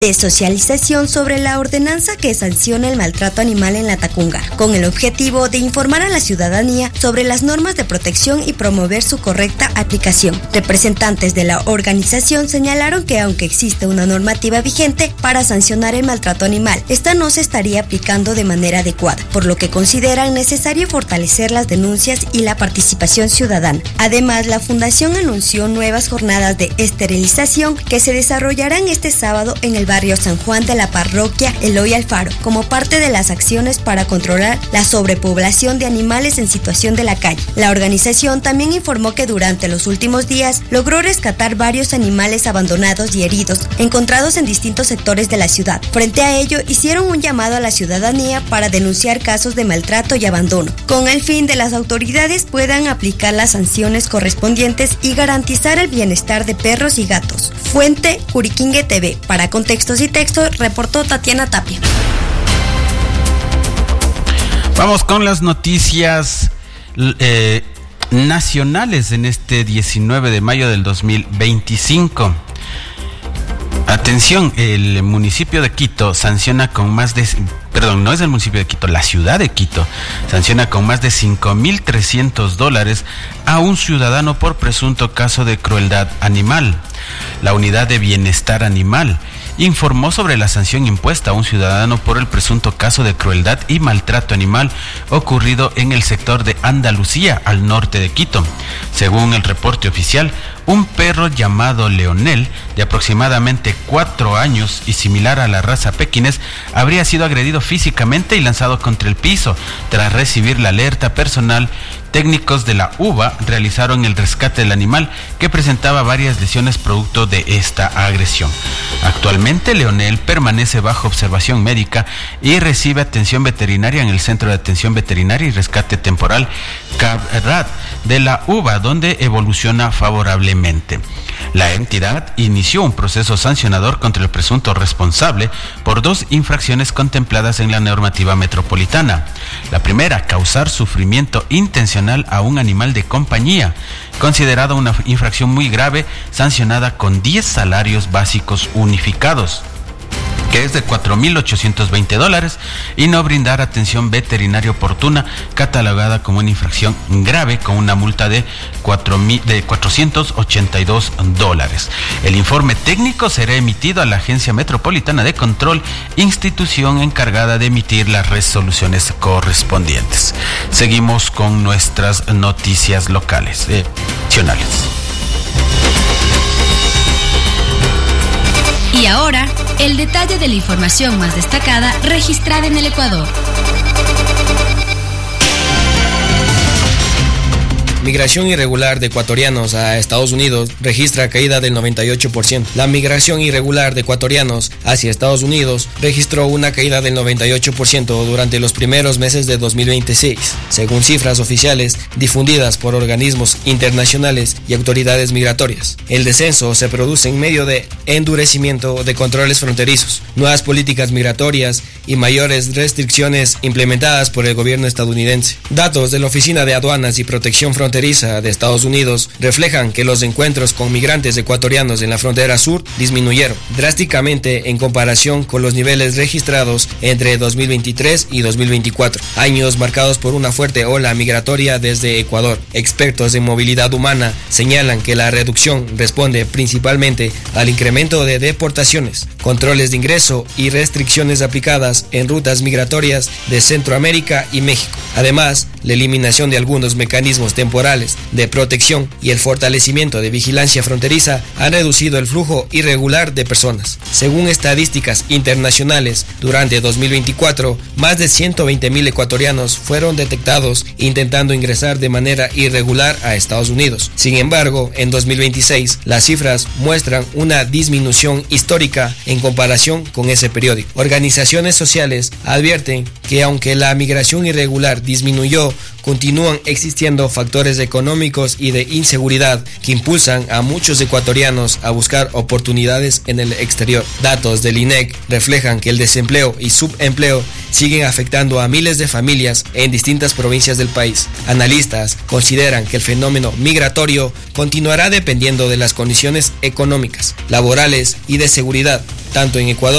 de socialización sobre la ordenanza que sanciona el maltrato animal en Latacunga, con el objetivo de informar a la ciudadanía sobre las normas de protección y promover su correcta aplicación. Representantes de la organización señalaron que aunque existe una normativa vigente para sancionar el maltrato animal, esta no se estaría aplicando de manera adecuada, por lo que consideran necesario fortalecer las denuncias y la participación ciudadana. Además, la Fundación anunció nuevas jornadas de esterilización que se desarrollarán este sábado en el barrio San Juan de la parroquia Eloy Alfaro, como parte de las acciones para controlar la sobrepoblación de animales en situación de la calle. La organización también informó que durante los últimos días logró rescatar varios animales abandonados y heridos encontrados en distintos sectores de la ciudad. Frente a ello, hicieron un llamado a la ciudadanía para denunciar casos de maltrato y abandono, con el fin de las autoridades puedan aplicar las sanciones correspondientes y garantizar el bienestar de perros y gatos. Fuente Curiquingue TV. Para Contextos y Textos, reportó Tatiana Tapia. Vamos con las noticias nacionales en este 19 de mayo del 2025. Atención, el municipio de Quito sanciona con más de... Perdón, no es el municipio de Quito, la ciudad de Quito sanciona con más de $5,300 a un ciudadano por presunto caso de crueldad animal. La Unidad de Bienestar Animal informó sobre la sanción impuesta a un ciudadano por el presunto caso de crueldad y maltrato animal ocurrido en el sector de Andalucía, al norte de Quito. Según el reporte oficial, un perro llamado Leonel, de aproximadamente 4 años y similar a la raza pequinés, habría sido agredido físicamente y lanzado contra el piso. Tras recibir la alerta personal, técnicos de la UBA realizaron el rescate del animal, que presentaba varias lesiones producto de esta agresión. Actualmente, Leonel permanece bajo observación médica y recibe atención veterinaria en el Centro de Atención Veterinaria y Rescate Temporal CABRAT de la UBA, donde evoluciona favorablemente. La entidad inició un proceso sancionador contra el presunto responsable por 2 infracciones contempladas en la normativa metropolitana. La primera, causar sufrimiento intencional a un animal de compañía, considerada una infracción muy grave, sancionada con 10 salarios básicos unificados, que es de $4,820, y no brindar atención veterinaria oportuna, catalogada como una infracción grave con una multa de $482. El informe técnico será emitido a la Agencia Metropolitana de Control, institución encargada de emitir las resoluciones correspondientes. Seguimos con nuestras noticias locales, nacionales. Y ahora, el detalle de la información más destacada registrada en el Ecuador. Migración irregular de ecuatorianos a Estados Unidos registra caída del 98%. La migración irregular de ecuatorianos hacia Estados Unidos registró una caída del 98% durante los primeros meses de 2026, según cifras oficiales difundidas por organismos internacionales y autoridades migratorias. El descenso se produce en medio de endurecimiento de controles fronterizos, nuevas políticas migratorias y mayores restricciones implementadas por el gobierno estadounidense. Datos de la Oficina de Aduanas y Protección Fronteriza de Estados Unidos reflejan que los encuentros con migrantes ecuatorianos en la frontera sur disminuyeron drásticamente en comparación con los niveles registrados entre 2023 y 2024, años marcados por una fuerte ola migratoria desde Ecuador. Expertos en movilidad humana señalan que la reducción responde principalmente al incremento de deportaciones, controles de ingreso y restricciones aplicadas en rutas migratorias de Centroamérica y México. Además, la eliminación de algunos mecanismos temporales de protección y el fortalecimiento de vigilancia fronteriza han reducido el flujo irregular de personas. Según estadísticas internacionales, durante 2024, más de 120,000 ecuatorianos fueron detectados intentando ingresar de manera irregular a Estados Unidos. Sin embargo, en 2026, las cifras muestran una disminución histórica en comparación con ese periodo. Organizaciones sociales advierten que aunque la migración irregular disminuyó, continúan existiendo factores factores económicos y de inseguridad que impulsan a muchos ecuatorianos a buscar oportunidades en el exterior. Datos del INEC reflejan que el desempleo y subempleo siguen afectando a miles de familias en distintas provincias del país. Analistas consideran que el fenómeno migratorio continuará dependiendo de las condiciones económicas, laborales y de seguridad, tanto en Ecuador